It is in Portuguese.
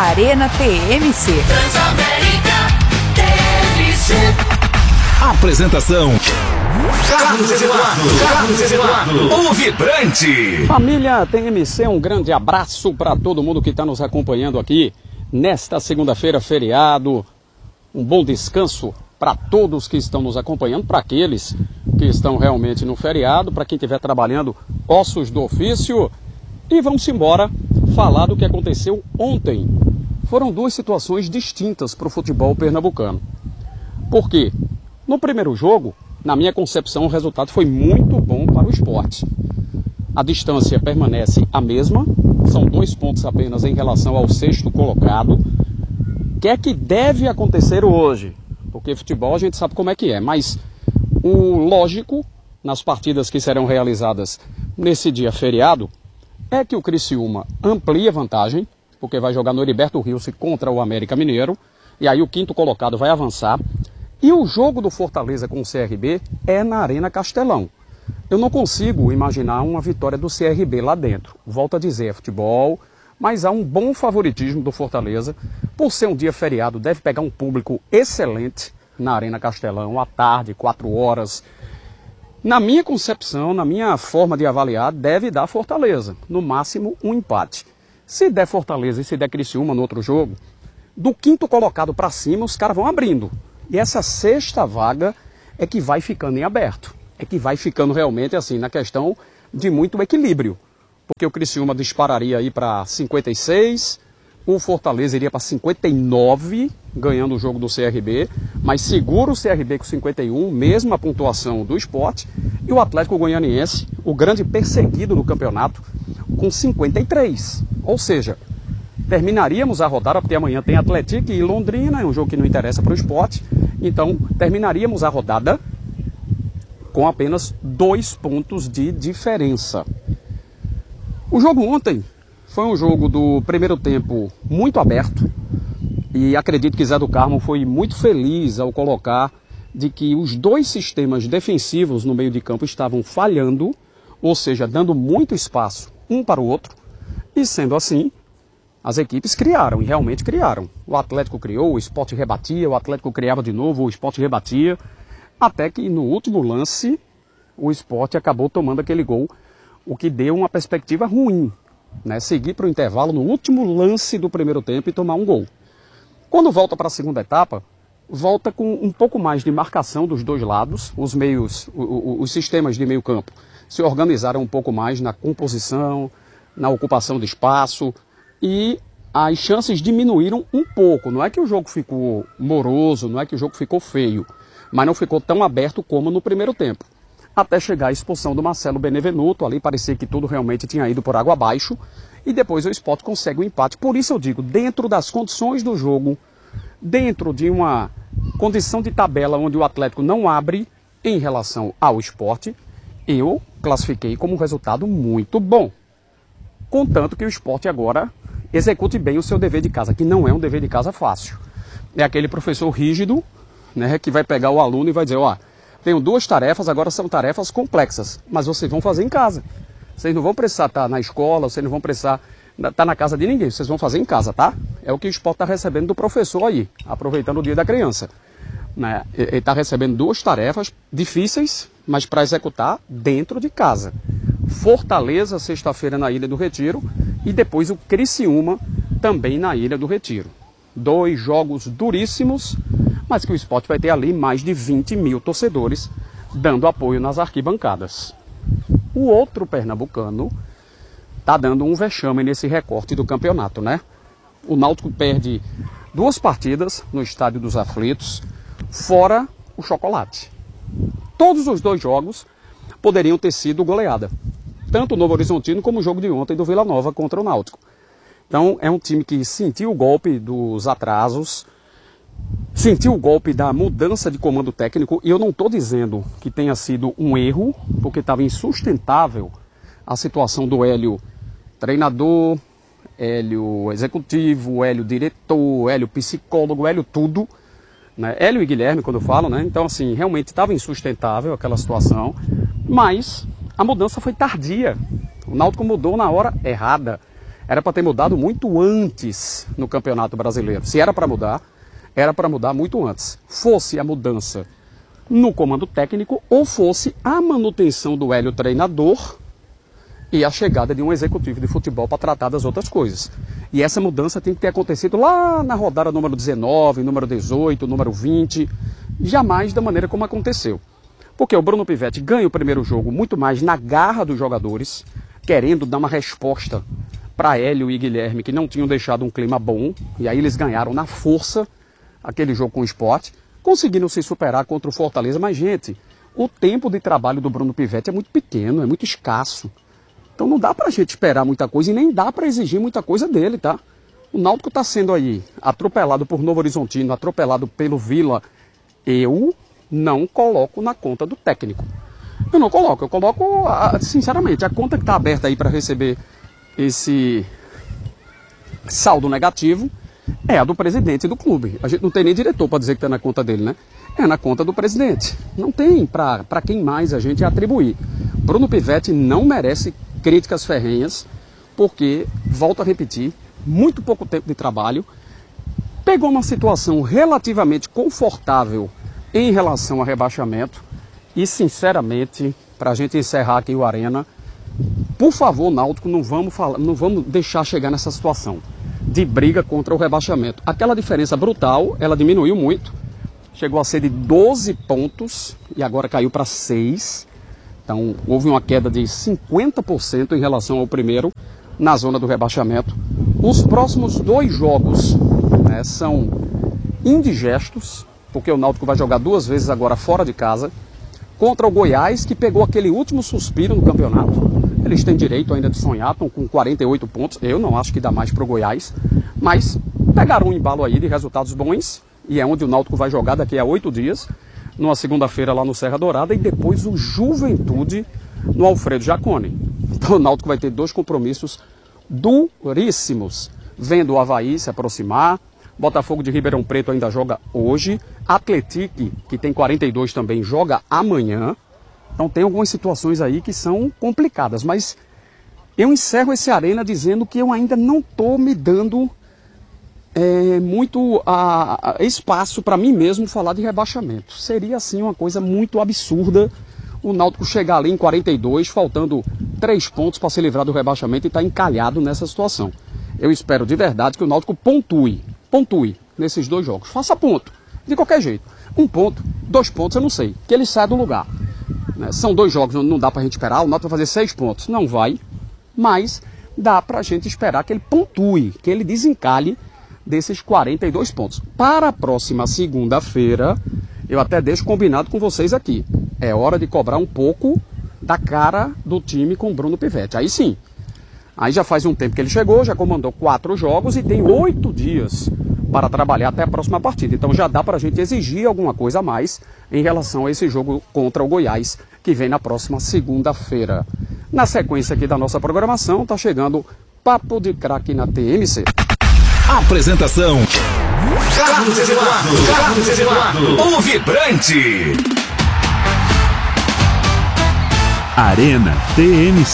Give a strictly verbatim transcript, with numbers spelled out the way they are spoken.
Arena T M C. Transamérica T M C. Apresentação: Carlos Eduardo. Carlos Eduardo, o vibrante. Família T M C, um grande abraço para todo mundo que está nos acompanhando aqui nesta segunda-feira, feriado. Um bom descanso para todos que estão nos acompanhando, para aqueles que estão realmente no feriado, para quem estiver trabalhando, ossos do ofício. E vamos embora falar do que aconteceu ontem. Foram duas situações distintas para o futebol pernambucano. Por quê? No primeiro jogo, na minha concepção, o resultado foi muito bom para o esporte. A distância permanece a mesma, são dois pontos apenas em relação ao sexto colocado. O que é que deve acontecer hoje? Porque futebol a gente sabe como é que é, mas o lógico, nas partidas que serão realizadas nesse dia feriado, é que o Criciúma amplie a vantagem, porque vai jogar no Heriberto Rilse contra o América Mineiro, e aí o quinto colocado vai avançar. E o jogo do Fortaleza com o C R B é na Arena Castelão. Eu não consigo imaginar uma vitória do C R B lá dentro. Volto a dizer, é futebol, mas há um bom favoritismo do Fortaleza. Por ser um dia feriado, deve pegar um público excelente na Arena Castelão, à tarde, quatro horas. Na minha concepção, na minha forma de avaliar, deve dar Fortaleza. No máximo, um empate. Se der Fortaleza e se der Criciúma no outro jogo, do quinto colocado para cima, os caras vão abrindo. E essa sexta vaga é que vai ficando em aberto. É que vai ficando realmente assim, na questão de muito equilíbrio. Porque o Criciúma dispararia aí para cinquenta e seis, o Fortaleza iria para cinquenta e nove, ganhando o jogo do C R B, mas segura o C R B com cinquenta e um, mesma pontuação do Sport, e o Atlético Goianiense, o grande perseguido no campeonato, com cinquenta e três. Ou seja, terminaríamos a rodada, porque amanhã tem Atlético e Londrina, é um jogo que não interessa para o Sport, então terminaríamos a rodada com apenas dois pontos de diferença. O jogo ontem foi um jogo do primeiro tempo muito aberto, e acredito que Zé do Carmo foi muito feliz ao colocar de que os dois sistemas defensivos no meio de campo estavam falhando, ou seja, dando muito espaço um para o outro, e sendo assim, as equipes criaram, e realmente criaram. O Atlético criou, o Sport rebatia, o Atlético criava de novo, o Sport rebatia, até que no último lance o Sport acabou tomando aquele gol, o que deu uma perspectiva ruim, né? Seguir para o intervalo no último lance do primeiro tempo e tomar um gol. Quando volta para a segunda etapa, volta com um pouco mais de marcação dos dois lados, os meios, os, os sistemas de meio campo se organizaram um pouco mais na composição, na ocupação de espaço, e as chances diminuíram um pouco. Não é que o jogo ficou moroso, não é que o jogo ficou feio, mas não ficou tão aberto como no primeiro tempo. Até chegar a expulsão do Marcelo Benevenuto, ali parecia que tudo realmente tinha ido por água abaixo, e depois o Sport consegue o empate. Por isso eu digo, dentro das condições do jogo, dentro de uma condição de tabela onde o Atlético não abre em relação ao Sport, eu classifiquei como um resultado muito bom. Contanto que o Sport agora execute bem o seu dever de casa, que não é um dever de casa fácil. É aquele professor rígido, né, que vai pegar o aluno e vai dizer, ó, tenho duas tarefas, agora são tarefas complexas, mas vocês vão fazer em casa. Vocês não vão precisar estar na escola, vocês não vão precisar estar na casa de ninguém, vocês vão fazer em casa, tá? É o que o Sport está recebendo do professor aí, aproveitando o dia da criança. Né? Ele está recebendo duas tarefas difíceis, mas para executar dentro de casa. Fortaleza, sexta-feira na Ilha do Retiro, e depois o Criciúma, também na Ilha do Retiro. Dois jogos duríssimos, mas que o Sport vai ter ali mais de vinte mil torcedores dando apoio nas arquibancadas. O outro pernambucano está dando um vexame nesse recorte do campeonato, né? O Náutico perde duas partidas no Estádio dos Aflitos, fora o chocolate. Todos os dois jogos poderiam ter sido goleada, tanto o Novo Horizontino como o jogo de ontem do Vila Nova contra o Náutico. Então é um time que sentiu o golpe dos atrasos, sentiu o golpe da mudança de comando técnico, e eu não estou dizendo que tenha sido um erro, porque estava insustentável a situação do Hélio treinador, Hélio executivo, Hélio diretor, Hélio psicólogo, Hélio tudo, né? Hélio e Guilherme, quando eu falo, né? Então, assim, realmente estava insustentável aquela situação, mas a mudança foi tardia. O Náutico mudou na hora errada. Era para ter mudado muito antes no Campeonato Brasileiro. Se era para mudar, era para mudar muito antes. Fosse a mudança no comando técnico ou fosse a manutenção do Hélio treinador e a chegada de um executivo de futebol para tratar das outras coisas. E essa mudança tem que ter acontecido lá na rodada número dezenove, número dezoito, número vinte, jamais da maneira como aconteceu. Porque o Bruno Pivetti ganha o primeiro jogo muito mais na garra dos jogadores, querendo dar uma resposta para Hélio e Guilherme, que não tinham deixado um clima bom, e aí eles ganharam na força aquele jogo com o Sport, conseguiram se superar contra o Fortaleza. Mas, gente, o tempo de trabalho do Bruno Pivetti é muito pequeno, é muito escasso. Então não dá pra gente esperar muita coisa e nem dá pra exigir muita coisa dele, tá? O Náutico tá sendo aí atropelado por Novo Horizontino, atropelado pelo Vila. Eu não coloco na conta do técnico. Eu não coloco, eu coloco, sinceramente, a conta que tá aberta aí para receber esse saldo negativo é a do presidente do clube. A gente não tem nem diretor para dizer que está na conta dele, né? É na conta do presidente. Não tem para quem mais a gente atribuir. Bruno Pivetti não merece críticas ferrenhas, porque, volto a repetir, muito pouco tempo de trabalho, pegou uma situação relativamente confortável em relação ao rebaixamento e, sinceramente, para a gente encerrar aqui o Arena, por favor, Náutico, não vamos, falar, não vamos deixar chegar nessa situação de briga contra o rebaixamento. Aquela diferença brutal, ela diminuiu muito, chegou a ser de doze pontos e agora caiu para seis. Então, houve uma queda de cinquenta por cento em relação ao primeiro na zona do rebaixamento. Os próximos dois jogos, né, são indigestos, porque o Náutico vai jogar duas vezes agora fora de casa, contra o Goiás, que pegou aquele último suspiro no campeonato. Eles têm direito ainda de sonhar, estão com quarenta e oito pontos. Eu não acho que dá mais para o Goiás, mas pegaram um embalo aí de resultados bons, e é onde o Náutico vai jogar daqui a oito dias, numa segunda-feira lá no Serra Dourada, e depois o Juventude no Alfredo Jaconi. Então o Náutico vai ter dois compromissos duríssimos, vendo o Avaí se aproximar. Botafogo de Ribeirão Preto ainda joga hoje. Atlético, que tem quarenta e dois também, joga amanhã. Então tem algumas situações aí que são complicadas. Mas eu encerro esse Arena dizendo que eu ainda não estou me dando é, muito a, a espaço para mim mesmo falar de rebaixamento. Seria assim uma coisa muito absurda o Náutico chegar ali em quarenta e dois, faltando três pontos para se livrar do rebaixamento e estar tá encalhado nessa situação. Eu espero de verdade que o Náutico pontue, pontue nesses dois jogos. Faça ponto, de qualquer jeito. Um ponto, dois pontos, eu não sei. Que ele saia do lugar. Né? São dois jogos, não dá para a gente esperar. O Náutico vai fazer seis pontos. Não vai, mas dá para a gente esperar que ele pontue, que ele desencalhe desses quarenta e dois pontos. Para a próxima segunda-feira, eu até deixo combinado com vocês aqui. É hora de cobrar um pouco da cara do time com o Bruno Pivetti. Aí sim. Aí já faz um tempo que ele chegou, já comandou quatro jogos e tem oito dias para trabalhar até a próxima partida. Então já dá para a gente exigir alguma coisa a mais em relação a esse jogo contra o Goiás, que vem na próxima segunda-feira. Na sequência aqui da nossa programação, tá chegando Papo de Craque na T M C. Apresentação: Carlos Eduardo. Carlos Eduardo, o Vibrante. Arena T M C.